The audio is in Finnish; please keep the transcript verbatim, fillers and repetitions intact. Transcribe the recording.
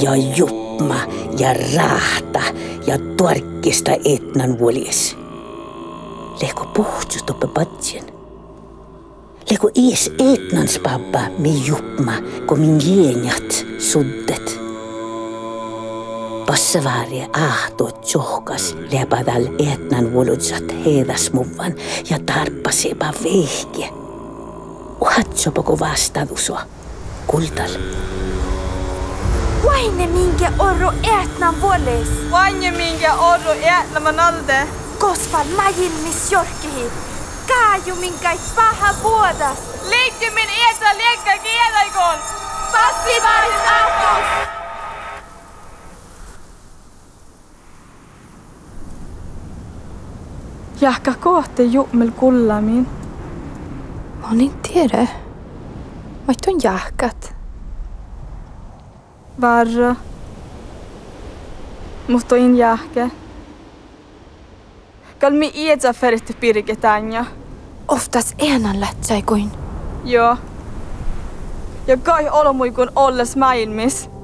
ja jupma ja rahta ja tuorkkista etnan vuolies. Lehko puhtsu toppe patjen. Lehko ies etnans pappa mi jupma, kun min jenjat suddet. Passavarie ahto tjohkas lepadal etnan vuolutsat heedasmuvan ja tarppaseba vehke. Uhatsopoko vastadusua kultal. Vaine minkä orro etnan vuoles. Vaine minkä orro etnan manalde. Kosval majilmis jorkihi. Kaaju minkä paha vuodas. Liikki min iässä liekkä kielaikon. Passivais ahtos. Jahka kohte jummel kullamin. Mä en tiedä. Vait on jahkat. Varra. Mutta in jahke. Kalmi ietsä feritte pirketään. Oftas enan lähtsäikoin. Joo. Ja kai olomui kun olles maailmis.